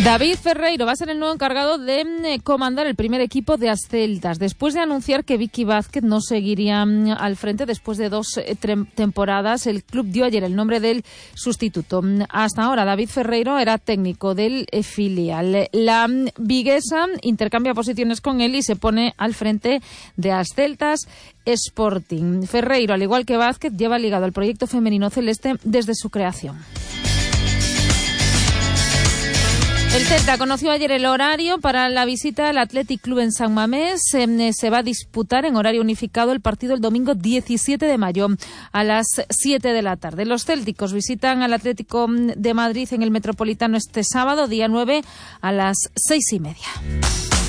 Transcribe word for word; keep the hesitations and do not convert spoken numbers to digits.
David Ferreiro va a ser el nuevo encargado de eh, comandar el primer equipo de Asceltas, después de anunciar que Vicky Vázquez no seguiría mm, al frente después de dos eh, temporadas. El club dio ayer el nombre del sustituto. Hasta ahora David Ferreiro era técnico del eh, filial. La mm, viguesa intercambia posiciones con él y se pone al frente de Asceltas Sporting. Ferreiro, al igual que Vázquez, lleva ligado al proyecto femenino celeste desde su creación. El Celta conoció ayer el horario para la visita al Athletic Club en San Mamés. Eh, se va a disputar en horario unificado el partido el domingo diecisiete de mayo a las siete de la tarde. Los célticos visitan al Atlético de Madrid en el Metropolitano este sábado, día nueve, a las seis y media.